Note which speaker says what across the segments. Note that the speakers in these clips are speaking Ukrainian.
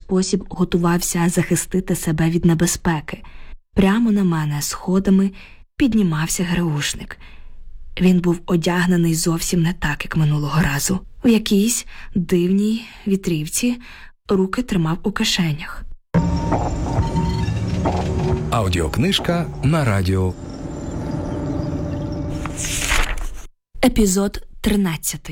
Speaker 1: спосіб готувався захистити себе від небезпеки. Прямо на мене сходами піднімався ГРУшник. Він був одягнений зовсім не так, як минулого разу. В якійсь дивній вітрівці, руки тримав у кишенях.
Speaker 2: Аудіокнижка на радіо.
Speaker 1: Епізод 13.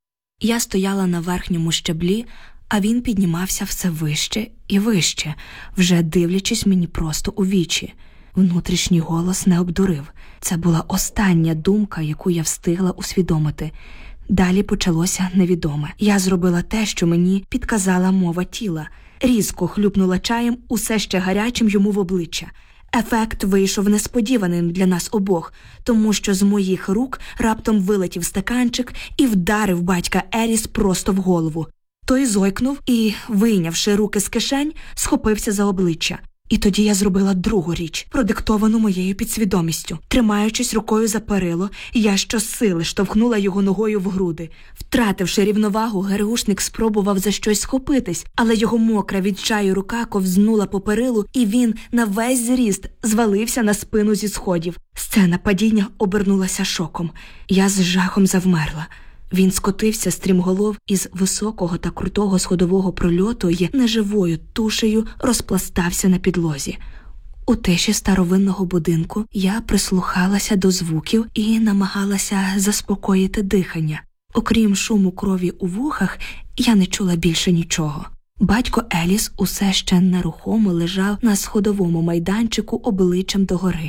Speaker 1: Я стояла на верхньому щаблі, а він піднімався все вище і вище, вже дивлячись мені просто у вічі. Внутрішній голос не обдурив. Це була остання думка, яку я встигла усвідомити. Далі почалося невідоме. Я зробила те, що мені підказала мова тіла. Різко хлюпнула чаєм, усе ще гарячим йому в обличчя. Ефект вийшов несподіваним для нас обох, тому що з моїх рук раптом вилетів стаканчик і вдарив батька Еліс просто в голову. Той зойкнув і, вийнявши руки з кишень, схопився за обличчя. І тоді я зробила другу річ, продиктовану моєю підсвідомістю. Тримаючись рукою за перило, я щосили штовхнула його ногою в груди. Втративши рівновагу, ГРУшник спробував за щось схопитись, але його мокра від чаю рука ковзнула по перилу, і він на весь зріст звалився на спину зі сходів. Сцена падіння обернулася шоком. Я з жахом завмерла. Він скотився стрімголов із високого та крутого сходового прольоту і неживою тушею розпластався на підлозі. У тиші старовинного будинку я прислухалася до звуків і намагалася заспокоїти дихання. Окрім шуму крові у вухах, я не чула більше нічого. Батько Еліс усе ще нерухомо лежав на сходовому майданчику обличчям догори.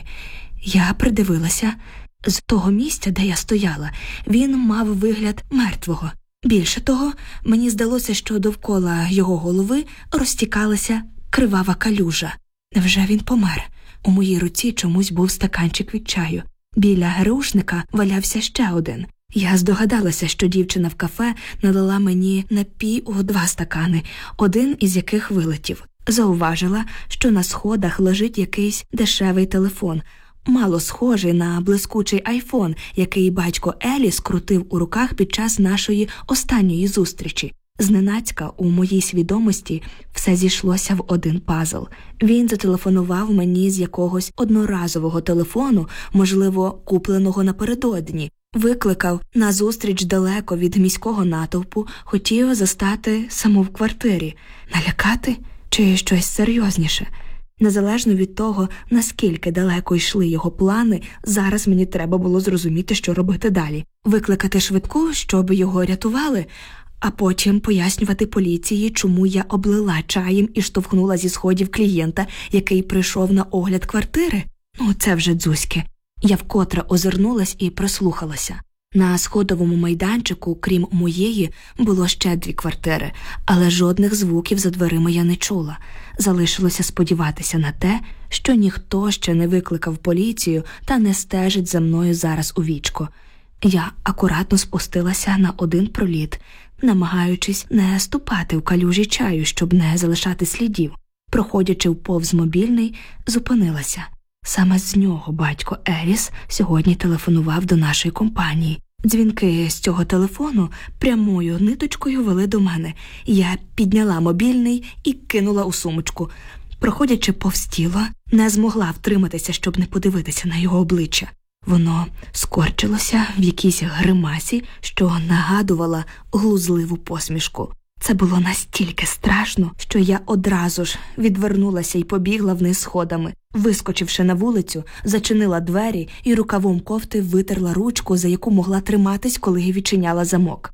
Speaker 1: Я придивилася. З того місця, де я стояла, він мав вигляд мертвого. Більше того, мені здалося, що довкола його голови розтікалася кривава калюжа. Невже він помер? У моїй руці чомусь був стаканчик від чаю. Біля ГРУшника валявся ще один. Я здогадалася, що дівчина в кафе налила мені напій у 2 стакани, один із яких вилетів. Зауважила, що на сходах лежить якийсь дешевий телефон, мало схожий на блискучий айфон, який батько Еліс крутив у руках під час нашої останньої зустрічі. Зненацька у моїй свідомості все зійшлося в один пазл. Він зателефонував мені з якогось одноразового телефону, можливо, купленого напередодні. Викликав на зустріч далеко від міського натовпу, хотів застати саму в квартирі. Налякати? Чи щось серйозніше? Незалежно від того, наскільки далеко йшли його плани, зараз мені треба було зрозуміти, що робити далі. Викликати швидку, щоб його рятували, а потім пояснювати поліції, чому я облила чаєм і штовхнула зі сходів клієнта, який прийшов на огляд квартири. Це вже дзузьки. Я вкотре озирнулась і прислухалася. На сходовому майданчику, крім моєї, було ще 2 квартири, але жодних звуків за дверима я не чула. Залишилося сподіватися на те, що ніхто ще не викликав поліцію та не стежить за мною зараз у вічко. Я акуратно спустилася на один проліт, намагаючись не ступати в калюжі чаю, щоб не залишати слідів. Проходячи повз мобільний, зупинилася. Саме з нього батько Еліс сьогодні телефонував до нашої компанії. Дзвінки з цього телефону прямою ниточкою вели до мене. Я підняла мобільний і кинула у сумочку. Проходячи повз тіло, не змогла втриматися, щоб не подивитися на його обличчя. Воно скорчилося в якійсь гримасі, що нагадувала глузливу посмішку. Це було настільки страшно, що я одразу ж відвернулася і побігла вниз сходами. Вискочивши на вулицю, зачинила двері і рукавом кофти витерла ручку, за яку могла триматись, коли відчиняла замок.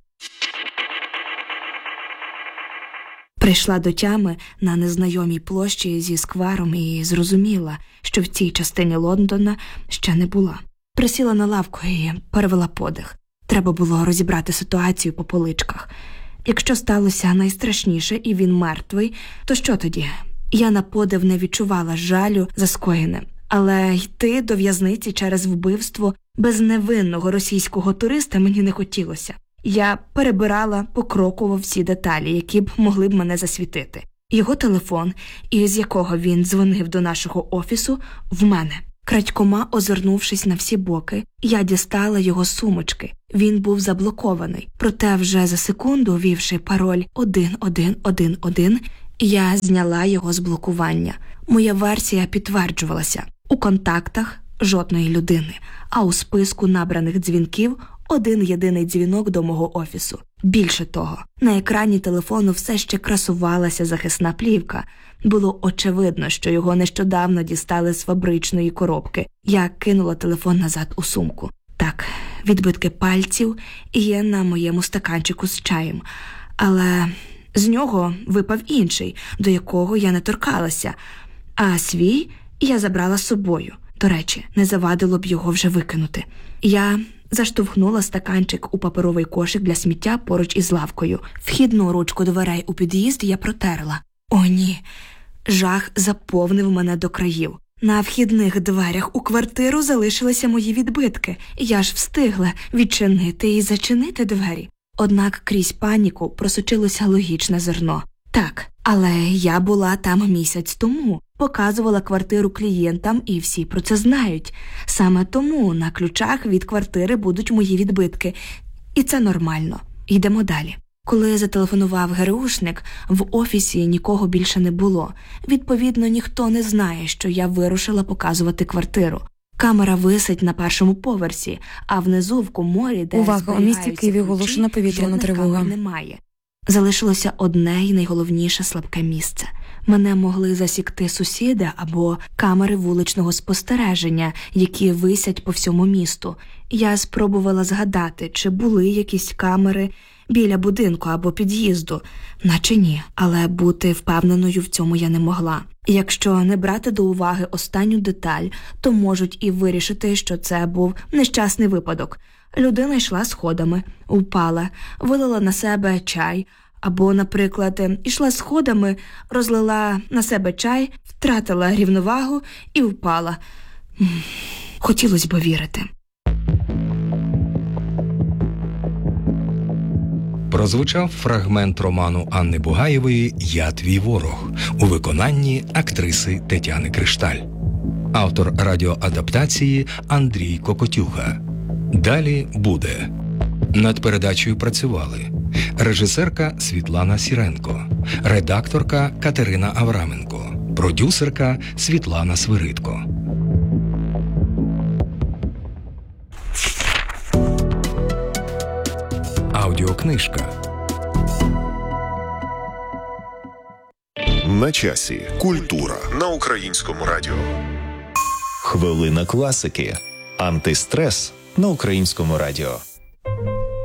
Speaker 1: Прийшла до тями на незнайомій площі зі сквером і зрозуміла, що в цій частині Лондона ще не була. Присіла на лавку і перевела подих. Треба було розібрати ситуацію по поличках. Якщо сталося найстрашніше і він мертвий, то що тоді? Я на подив не відчувала жалю за скоєне, але йти до в'язниці через вбивство безневинного російського туриста мені не хотілося. Я перебирала покроково всі деталі, які б могли б мене засвітити. Його телефон, із якого він дзвонив до нашого офісу, в мене. Крадькома озирнувшись на всі боки, я дістала його сумочки. Він був заблокований. Проте вже за секунду, ввівши пароль 1111, Я зняла його з блокування. Моя версія підтверджувалася. У контактах жодної людини, а у списку набраних дзвінків один єдиний дзвінок до мого офісу. Більше того, на екрані телефону все ще красувалася захисна плівка. Було очевидно, що його нещодавно дістали з фабричної коробки. Я кинула телефон назад у сумку. Так, відбитки пальців є на моєму стаканчику з чаєм, але з нього випав інший, до якого я не торкалася, а свій я забрала з собою. До речі, не завадило б його вже викинути. Я заштовхнула стаканчик у паперовий кошик для сміття поруч із лавкою. Вхідну ручку дверей у під'їзд я протерла. О, ні! Жах заповнив мене до країв. На вхідних дверях у квартиру залишилися мої відбитки. Я ж встигла відчинити і зачинити двері. Однак крізь паніку просочилося логічне зерно. Так, але я була там місяць тому, показувала квартиру клієнтам і всі про це знають. Саме тому на ключах від квартири будуть мої відбитки. І це нормально. Йдемо далі. Коли зателефонував ГРУшник, в офісі нікого більше не було. Відповідно, ніхто не знає, що я вирушила показувати квартиру. Камера висить на першому поверсі, а внизу в коморі, де
Speaker 3: увага, у місті Києві оголошена повітряна тривога.
Speaker 1: Немає. Залишилося одне і найголовніше слабке місце. Мене могли засікти сусіди або камери вуличного спостереження, які висять по всьому місту. Я спробувала згадати, чи були якісь камери біля будинку або під'їзду. Наче ні, але бути впевненою в цьому я не могла. Якщо не брати до уваги останню деталь, то можуть і вирішити, що це був нещасний випадок. Людина йшла сходами, впала, вилила на себе чай, або, наприклад, йшла сходами, розлила на себе чай, втратила рівновагу і впала. Хотілося б вірити.
Speaker 2: Прозвучав фрагмент роману Анни Бугаєвої «Я твій ворог» у виконанні актриси Тетяни Кришталь. Автор радіоадаптації Андрій Кокотюга. Далі буде. Над передачею працювали режисерка Світлана Сіренко, редакторка Катерина Авраменко, продюсерка Світлана Свиридко. Аудіокнижка.
Speaker 4: На часі. Культура на Українському радіо.
Speaker 5: Хвилина класики. Антистрес на Українському радіо.